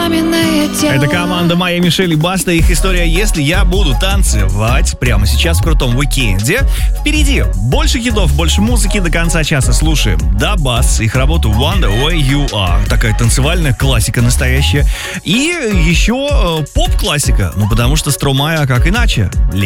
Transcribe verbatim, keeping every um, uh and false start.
пламенное тело. Это команда Майя, Мишель и Баста. Их история «Если я буду танцевать» прямо сейчас в крутом уикенде. Впереди больше хитов, больше музыки до конца часа. Слушаем Да Бас, их работу Wonder Way You Are. Такая танцевальная классика настоящая. И еще э, поп-классика. Ну потому что Стромая, как иначе.